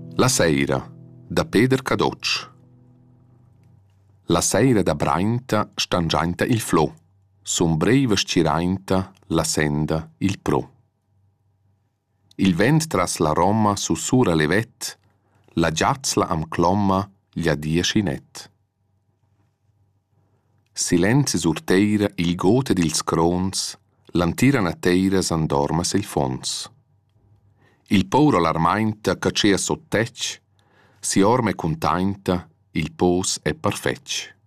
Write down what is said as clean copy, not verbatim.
La seira, da Peter Cadocc. La seira da brainta stangiainta il flo, sombreva scirainta la senda il pro. Il vent tras la Roma sussura levet, la giazzla am clomma gli adia scinet. Silenzio sur teira il gote dils crons, l'antira na teira s'andorma sil fons. Il pauro l'armainta cacea sottec, si orme containta, il pos è perfetch.